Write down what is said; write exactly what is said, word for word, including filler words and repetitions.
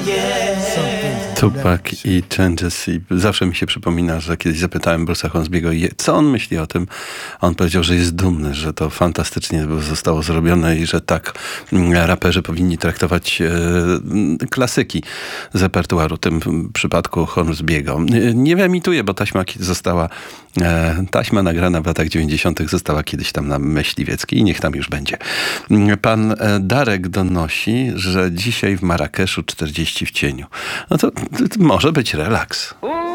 Tupac i Changes. I zawsze mi się przypomina, że kiedyś zapytałem Bruce'a Hornsby'ego, co on myśli o tym. On powiedział, że jest dumny, że to fantastycznie zostało zrobione i że tak raperzy powinni traktować e, klasyki z repertuaru, w tym przypadku Hornsby'ego. Nie wyemituję, bo taśma została, e, taśma nagrana w latach dziewięćdziesiątych została kiedyś tam na Myśliwieckiej i niech tam już będzie. Pan Darek donosi, że dzisiaj w Marrakeszu czterdzieści w cieniu. No to, to może być relaks.